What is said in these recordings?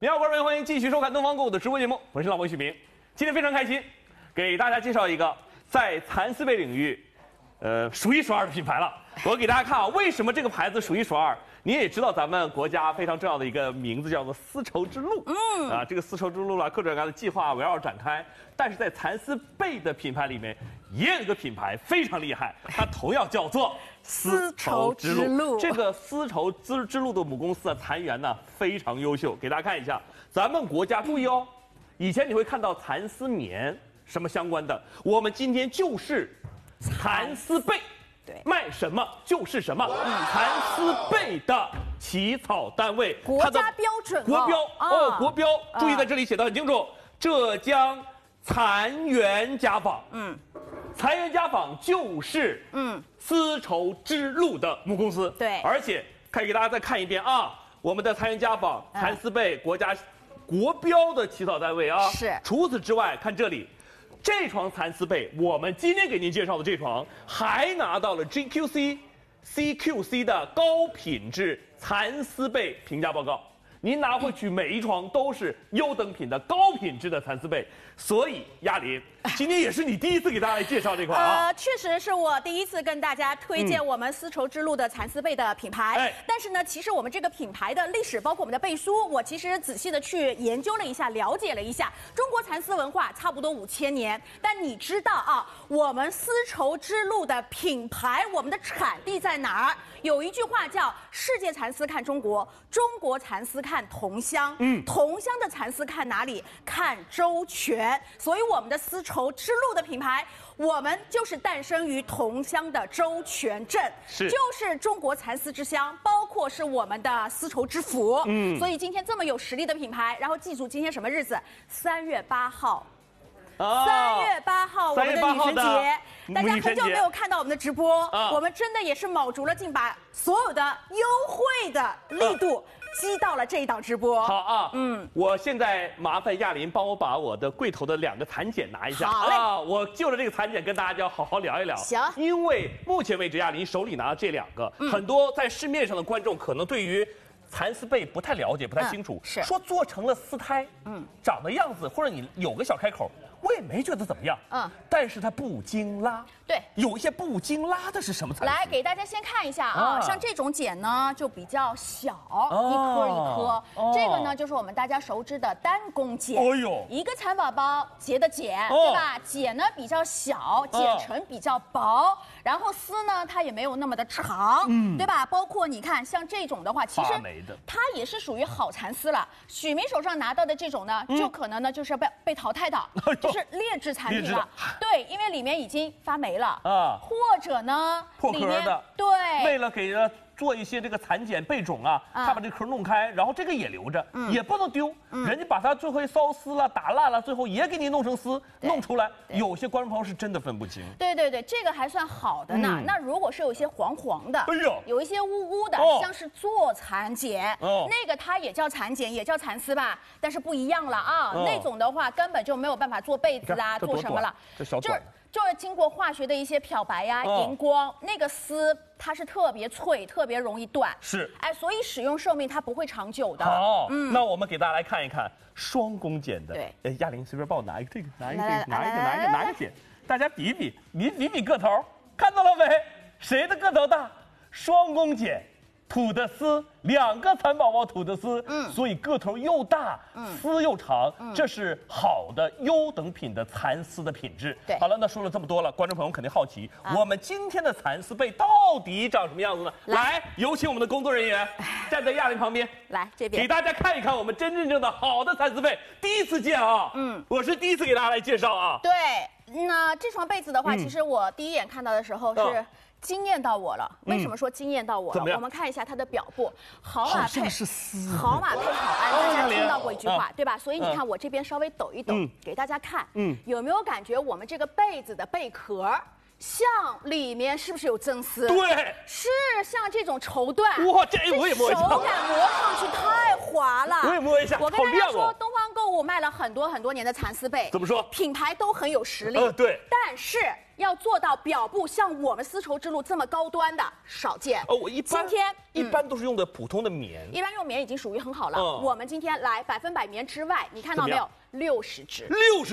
你好，观众朋友，欢迎继续收看东方购物的直播节目，我是老魏许明。今天非常开心，给大家介绍一个在蚕丝被领域，数一数二的品牌了。我给大家看啊，为什么这个牌子数一数二？你也知道咱们国家非常重要的一个名字叫做丝绸之路。这个丝绸之路各种各样的计划围绕展开。但是在蚕丝被的品牌里面，也有一个品牌非常厉害，它同样叫做丝绸之路。这个丝绸之路的母公司蚕源呢非常优秀，给大家看一下。咱们国家注意哦，以前你会看到蚕丝棉什么相关的，我们今天就是蚕丝被。对，卖什么就是什么。蚕丝被的起草单位， 国家标准， 国标国标，注意在这里写得很清楚，浙江蚕源家纺。蚕源家纺就是丝绸之路的母公司。 对， 而且可以给大家再看一遍啊，我们的蚕源家纺、蚕丝被国家国标的起草单位啊。 是。 除此之外，看这里。这床蚕丝被，我们今天给您介绍的这床，还拿到了 GQC、CQC 的高品质蚕丝被评价报告。您拿回去每一床都是优等品的高品质的蚕丝被。所以亚林，今天也是你第一次给大家来介绍这款啊？ 确实是我第一次跟大家推荐我们丝绸之路的蚕丝被的品牌。但是呢，其实我们这个品牌的历史，包括我们的背书，我其实仔细的去研究了一下，了解了一下。中国蚕丝文化差不多5000年，但你知道啊，我们丝绸之路的品牌，我们的产地在哪儿？有一句话叫“世界蚕丝看中国，中国蚕丝看同乡”。同乡的蚕丝看哪里？看周全。所以我们的丝绸之路的品牌，我们就是诞生于同乡的周全镇，就是中国蚕丝之乡，包括是我们的丝绸之府。所以今天这么有实力的品牌，然后记住今天什么日子？3月8号。3月8号，我们的女神节，大家很久没有看到我们的直播，我们真的也是卯足了劲，把所有的优惠的力度击到了这一档直播。 好啊，我现在麻烦亚林帮我把我的柜头的2个蚕茧拿一下。 好嘞， 我就着这个蚕茧跟大家就要好好聊一聊。 行， 因为目前为止亚林手里拿的这2个，很多在市面上的观众可能对于蚕丝被不太了解，不太清楚， 是说做成了丝胎，长的样子或者你有个小开口。我也没觉得怎么样，但是它不经拉， 对， 有一些不经拉的是什么蚕丝？ 来给大家先看一下啊，像这种茧呢就比较小，一颗一颗，这个呢就是我们大家熟知的单弓茧，一个蚕宝宝结的茧，对吧？茧呢比较小，茧层比较薄，然后丝呢它也没有那么的长，对吧？包括你看像这种的话，其实它也是属于好蚕丝了。许明手上拿到的这种呢，就可能呢就是被淘汰的。是劣质产品了，对，因为里面已经发霉了或者呢破壳的， 对， 为了给做一些这个蚕茧被种啊，他把这壳弄开，然后这个也留着，也不能丢，人家把它最后烧丝了、打烂了，最后也给你弄成丝，弄出来，有些观众朋友是真的分不清。 对，这个还算好的呢。那如果是有一些黄黄的，有一些乌乌的，像是坐蚕茧，那个它也叫蚕茧，也叫蚕丝吧，但是不一样了啊。那种的话根本就没有办法做被子啊，做什么了？ 这小短。 就是经过化学的一些漂白呀、荧光，那个丝它是特别脆，特别容易断。是，所以使用寿命它不会长久的。好， 那我们给大家来看一看双弓茧的。对，亚玲随便帮我拿一个这个，拿一个茧，大家比一比，你比比个头，看到了没？谁的个头大？双弓茧。吐的丝，2个蚕宝宝吐的丝，所以个头又大，丝又长，这是好的优等品的蚕丝的品质。 对， 好了，那说了这么多了，观众朋友肯定好奇，我们今天的蚕丝被到底长什么样子呢？来，有请我们的工作人员站在亚玲旁边， 来这边给大家看一看我们真正的好的蚕丝被。第一次见啊，我是第一次给大家来介绍啊。 对，那这床被子的话，其实我第一眼看到的时候是。惊艳到我了，为什么说惊艳到我了？我们看一下它的表布，好马配好马配好鞍，大家听到过一句话，对吧？所以你看我这边稍微抖一抖，给大家看，有没有感觉我们这个被子的贝壳像里面是不是有真丝？ 对， 是像这种绸缎。 哇，这我也摸一下， 手感摸上去太滑了。 我也摸一下， 我跟大家说，东方购物卖了很多年的蚕丝被， 怎么说？ 品牌都很有实力。 对， 但是要做到表布像我们丝绸之路这么高端的少见。 我一般都是用的普通的棉， 一般用棉已经属于很好了。我们今天来100%棉之外，你看到没有？60支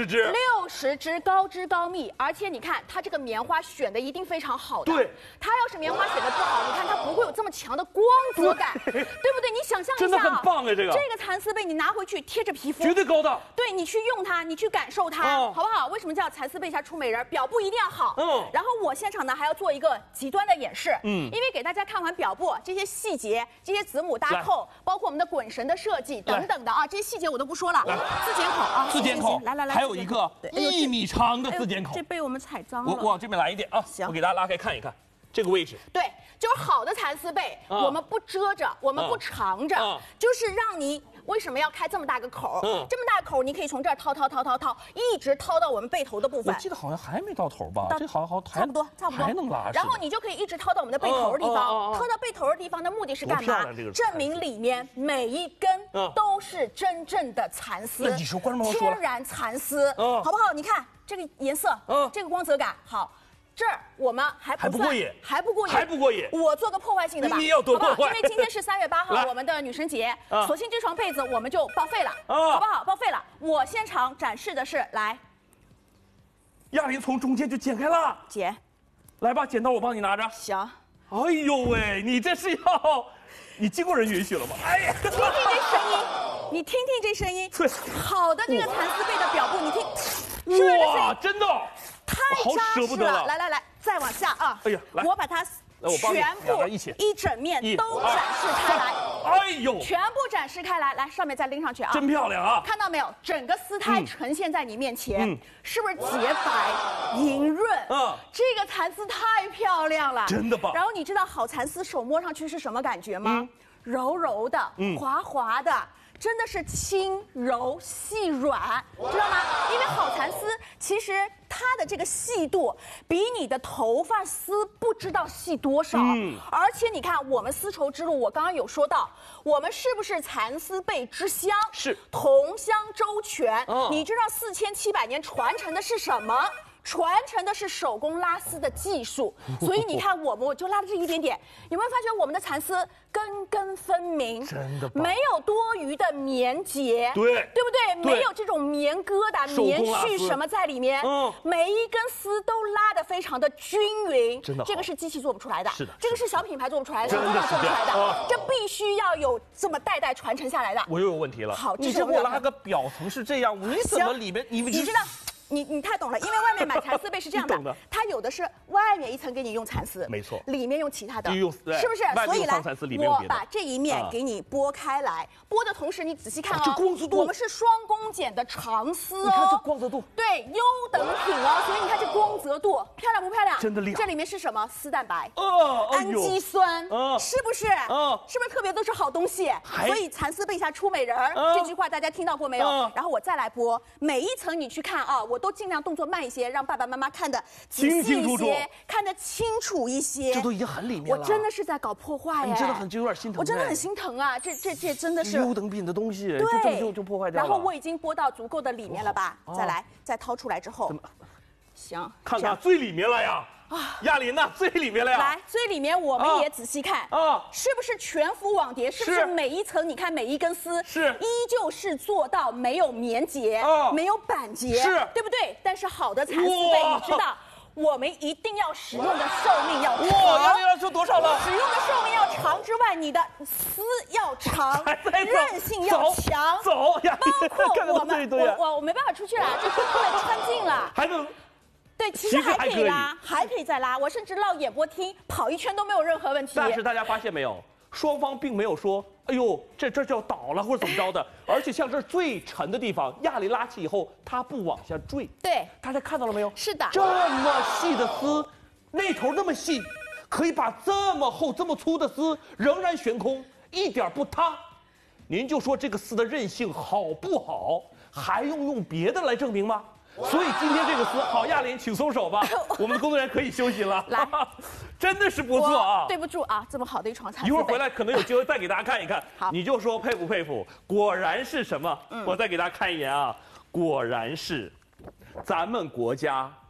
，60支高织高密，而且你看它这个棉花选的一定非常好的。 对， 它要是棉花选的不好，你看它不会有这么强的光泽感，对不对？你想象一下， 真的很棒哎，这个蚕丝被你拿回去贴着皮肤， 绝对高档。 对你去用它，你去感受它，好不好？为什么叫蚕丝被下出美人？表布一定要好。然后我现场呢还要做一个极端的演示，因为给大家看完表布这些细节、这些子母搭扣，包括我们的滚绳的设计等等的啊，这些细节我都不说了。自剪口啊， 自剪口， 来， 还有一个1米长的自剪口， 这被我们踩脏了。 我往这边来一点啊，行，我给大家拉开看一看这个位置。对， 就是好的蚕丝被，我们不遮着，我们不藏着，就是让你。为什么要开这么大个口？这么大个口，你可以从这儿掏，一直掏到我们背头的部分。 我记得好像还没到头吧？这好像差不多， 还能拉。 然后你就可以一直掏到我们的背头的地方。掏到背头的地方的目的是干嘛？证明里面每一根都是真正的蚕丝， 那你说观众朋友天然蚕丝，好不好？你看这个颜色，这个光泽感好。这儿我们还不过瘾，还不过瘾。我做个破坏性的吧， 你要多破坏？ 因为今天是3月8号，我们的女神节，索性这床被子我们就报废了，好不好？报废了。我现场展示的是，来， 亚玲从中间就剪开了， 剪， 来吧，剪刀我帮你拿着。 行。 哎呦喂，你这是要，你经过人允许了吗？哎呀， 听听这声音，你听听这声音，好的这个蚕丝被的表布，你听， 哇，真的。 太扎实了！来，再往下啊！哎呀，来，我把它全部一整面都展示开来。 哎呦， 全部展示开来，来上面再拎上去啊！ 真漂亮啊！ 看到没有？整个丝胎呈现在你面前，是不是洁白莹润？这个蚕丝太漂亮了， 真的棒。 然后你知道好蚕丝手摸上去是什么感觉吗？柔柔的，滑滑的。真的是轻柔细软，知道吗？因为好蚕丝其实它的这个细度比你的头发丝不知道细多少。而且你看我们丝绸之路，我刚刚有说到，我们是不是蚕丝被之乡？ 是， 同乡周全。你知道4700年传承的是什么？传承的是手工拉丝的技术，所以你看我就拉了这一点点，有没有发觉我们的蚕丝根根分明， 真的没有多余的棉结， 对不对？没有这种棉疙瘩、棉絮什么在里面，每一根丝都拉得非常的均匀， 真的， 这个是机器做不出来的， 是的， 这个是小品牌做不出来的，小工厂做不出来的，这必须要有这么代代传承下来的。 我又有问题了， 好， 你这给我拉个表层是这样，你怎么里面你知道？你太懂了，因为外面买蚕丝被是这样的，它有的是外面一层给你用蚕丝， 没错， 里面用其他的， 是不是？所以来，我把这一面给你剥开来，剥的同时你仔细看这光泽度， 我们是双工剪的长丝哦， 你看这光泽度， 对，优等品哦，所以你看这光泽度漂亮不漂亮？ 真的厉害。 这里面是什么？丝蛋白，氨基酸，是不是？是不是特别都是好东西？所以蚕丝被下出美人儿这句话大家听到过没有？然后我再来剥，每一层你去看啊，我都尽量动作慢一些，让爸爸妈妈看得清清楚楚， 看得清楚一些。 这都已经很里面了。 我真的是在搞破坏， 你真的有点心疼。 我真的很心疼啊！这真的是优等品的东西， 对， 就破坏掉了。 然后我已经剥到足够的里面了吧？再掏出来之后，行， 看看最里面了呀。亚琳呐，最里面了呀！ 来，最里面我们也仔细看是不是全幅网叠？是不是每一层？你看每一根丝依旧是做到没有棉结，没有板结，对不对？但是好的蚕丝被，你知道，我们一定要使用的寿命要长。 亚琳要说多少了？ 使用的寿命要长之外，你的丝要长，韧性要强。 走， 包括我没办法出去了，这不能穿进了， 还能。 对，其实还可以拉，还可以再拉。我甚至绕演播厅跑一圈都没有任何问题。 但是大家发现没有，双方并没有说，哎呦，这就要倒了或者怎么着的，而且像这最沉的地方，亚琳拉起以后，它不往下坠。 对， 大家看到了没有？ 是的， 这么细的丝，那头那么细，可以把这么厚、这么粗的丝仍然悬空，一点不塌。您就说这个丝的韧性好不好？还用别的来证明吗？所以今天这个丝好，亚琳，请松手吧，我们的工作人员可以休息了。 来， 真的是不错啊！ 对不住啊，这么好的一床蚕丝被， 一会儿回来可能有机会再给大家看一看。 好， 你就说佩不佩服？果然是什么？我再给大家看一眼啊，果然是咱们国家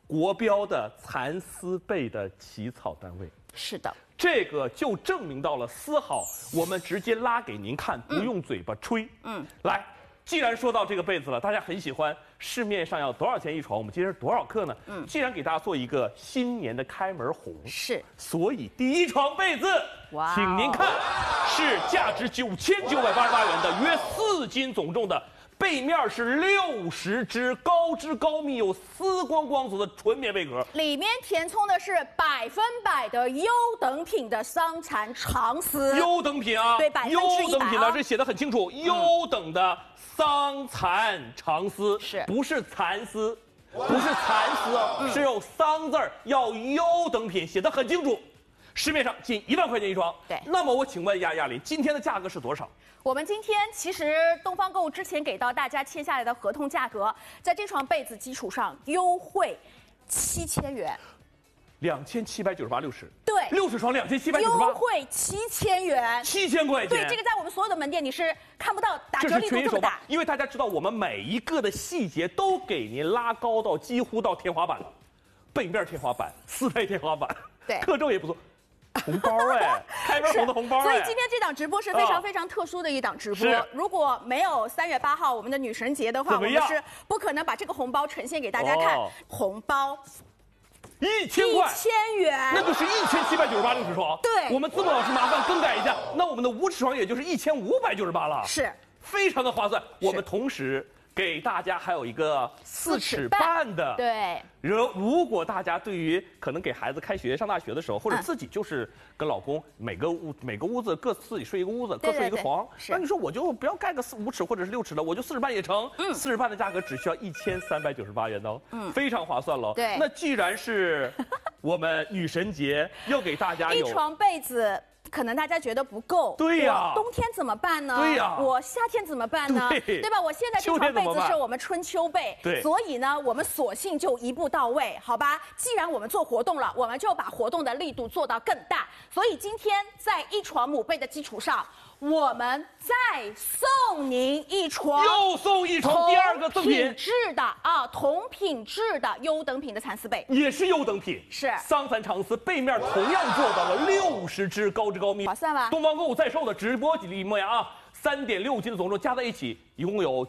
国标的蚕丝被的起草单位。 是的， 这个就证明到了丝好，我们直接拉给您看，不用嘴巴吹。来，既然说到这个被子了，大家很喜欢，市面上要多少钱一床？我们今天是多少克呢？既然给大家做一个新年的开门红， 是， 所以第一床被子，请您看，是价值9988元的，约4斤总重的。背面是60支高织高密有丝光光泽的纯棉被壳， 里面填充的是100%的优等品的桑蚕长丝。 优等品啊， 对，100% 优等品呢，这写的很清楚，优等的桑蚕长丝， 是不是蚕丝？不是蚕丝哦，是有桑字儿，要优等品，写的很清楚。市面上近1万块钱一床。 对， 那么我请问亚琳，今天的价格是多少？ 我们今天其实东方购物之前给到大家签下来的合同价格，在这床被子基础上优惠7000元 2798.60。 对 ，60床2798。 优惠7000元 ，7000块钱。 对，这个在我们所有的门店你是看不到打折力度这么大。 因为大家知道我们每一个的细节都给您拉高到几乎到天花板了，背面天花板、丝带天花板， 对， 克重也不错。红包哎，开门红的红包哎！ 所以今天这档直播是非常非常特殊的一档直播。如果没有3月8号我们的女神节的话，我们是不可能把这个红包呈现给大家看。红包 1000块 ，1000元， 那就是1798.60床。 对， 我们字幕老师麻烦更改一下，那我们的5尺床也就是1598了， 是非常的划算。我们同时给大家还有一个4尺半的， 对。 如果大家对于可能给孩子开学上大学的时候，或者自己就是跟老公每个屋子各自己睡一个屋子，各睡一个床，那你说我就不要盖个5尺或者是6尺的，我就4尺半也成。4尺半的价格只需要1398元哦，非常划算喽。 对， 那既然是我们女神节，要给大家有一床被子。可能大家觉得不够， 对呀， 冬天怎么办呢？ 对呀， 我夏天怎么办呢？对吧？我现在这床被子是我们春秋被， 对， 所以呢，我们索性就一步到位，好吧？既然我们做活动了，我们就把活动的力度做到更大。所以今天在一床母被的基础上，我们再送您一床， 又送一床第2个赠品， 同品质的优等品的蚕丝被， 也是优等品， 是桑蚕长丝，背面同样做到了60支高织高密， 划算吧？ 东方购物在售的直播里面啊，3.6斤的总重加在一起，一共有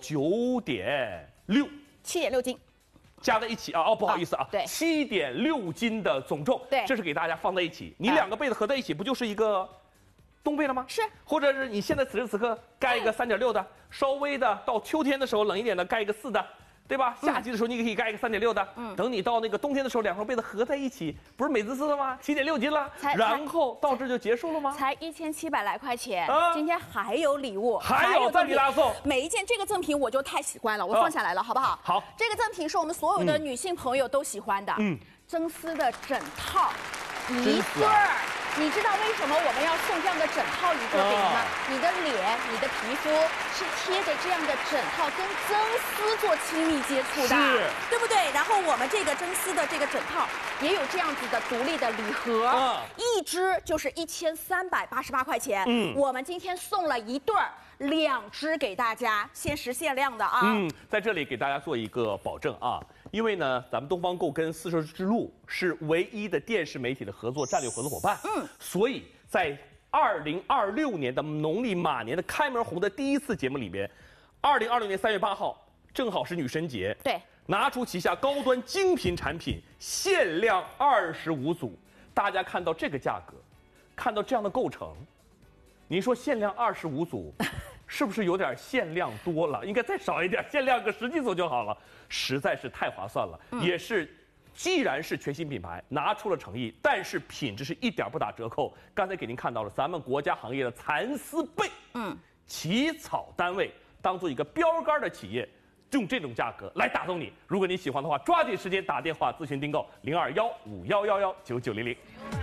7.6斤。加在一起啊，不好意思啊， 对 ，7.6斤的总重， 对， 这是给大家放在一起，你2个被子合在一起，不就是一个冬被了吗？ 是， 或者是你现在此时此刻盖一个3.6的，稍微的到秋天的时候冷一点的盖一个4的，对吧？夏季的时候你可以盖一个3.6的，等你到那个冬天的时候，2床被子合在一起，不是美滋滋的吗？7.6斤了，然后到这就结束了吗？ 才1700来块钱，今天还有礼物， 还有再给大家送每一件。这个赠品我就太喜欢了，我放下来了，好不好？ 好， 这个赠品是我们所有的女性朋友都喜欢的，真丝的枕套一对儿。你知道为什么我们要送这样的枕套一个给你吗？你的脸、你的皮肤是贴着这样的枕套跟真丝做亲密接触的，对不对？然后我们这个真丝的这个枕套也有这样子的独立的礼盒，一只就是1388块钱。我们今天送了一对儿，2只给大家，限时限量的啊。 在这里给大家做一个保证啊。因为呢，咱们东方购跟丝绸之路是唯一的电视媒体的合作战略合作伙伴，所以在2026年的农历马年的开门红的第1次节目里边，2026年3月8号正好是女神节， 对， 拿出旗下高端精品产品，限量25组，大家看到这个价格，看到这样的构成，您说限量25组。是不是有点限量多了？应该再少一点，限量个10几组就好了，实在是太划算了。也是，既然是全新品牌，拿出了诚意，但是品质是一点不打折扣。刚才给您看到了咱们国家行业的蚕丝被，起草单位当做一个标杆的企业，用这种价格来打动你。如果你喜欢的话，抓紧时间打电话咨询订购，0215111990。